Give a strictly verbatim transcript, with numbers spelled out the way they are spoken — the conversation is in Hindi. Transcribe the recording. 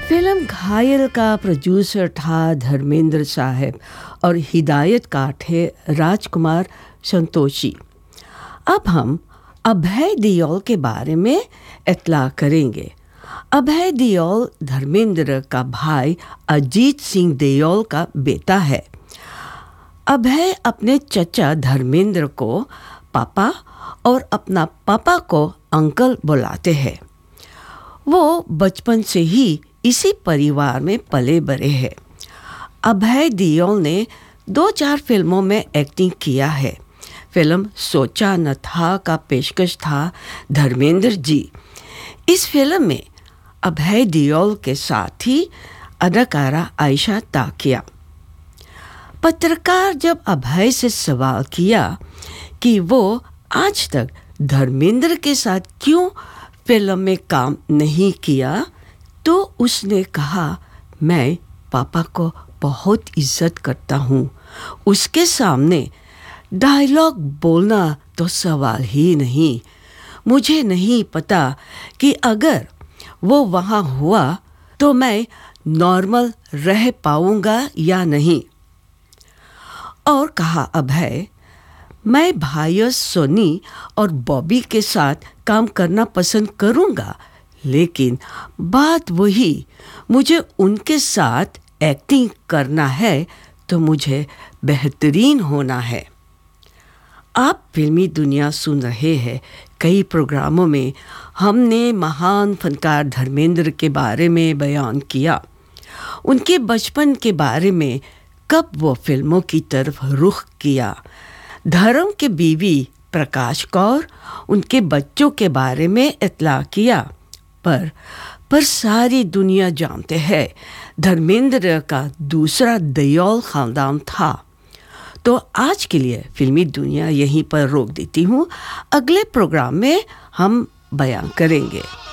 फिल्म घायल का प्रोड्यूसर था धर्मेंद्र साहब और हिदायतकार थे राजकुमार संतोषी। अब हम अभय देओल के बारे में इत्तला करेंगे। अभय देओल धर्मेंद्र का भाई अजीत सिंह देओल का बेटा है। अभय अपने चचा धर्मेंद्र को पापा और अपना पापा को अंकल बुलाते हैं। वो बचपन से ही इसी परिवार में पले बड़े हैं। अभय देओल ने दो चार फिल्मों में एक्टिंग किया है। फिल्म सोचा न था का पेशकश था धर्मेंद्र जी। इस फिल्म में अभय देओल के साथ ही अदाकारा आयशा ताकिया। पत्रकार जब अभय से सवाल किया कि वो आज तक धर्मेंद्र के साथ क्यों फिल्म में काम नहीं किया, तो उसने कहा, मैं पापा को बहुत इज्जत करता हूँ। उसके सामने डायलॉग बोलना तो सवाल ही नहीं। मुझे नहीं पता कि अगर वो वहाँ हुआ तो मैं नॉर्मल रह पाऊँगा या नहीं। और कहा अभय, मैं भाइयों सोनी और बॉबी के साथ काम करना पसंद करूँगा, लेकिन बात वही, मुझे उनके साथ एक्टिंग करना है तो मुझे बेहतरीन होना है। आप फिल्मी दुनिया सुन रहे हैं। कई प्रोग्रामों में हमने महान फनकार धर्मेंद्र के बारे में बयान किया, उनके बचपन के बारे में, कब वो फिल्मों की तरफ रुख किया, धर्म के बीवी प्रकाश कौर, उनके बच्चों के बारे में इत्तला किया। पर पर सारी दुनिया जानते हैं धर्मेंद्र का दूसरा देओल खानदान था। तो आज के लिए फिल्मी दुनिया यहीं पर रोक देती हूँ। अगले प्रोग्राम में हम बयान करेंगे।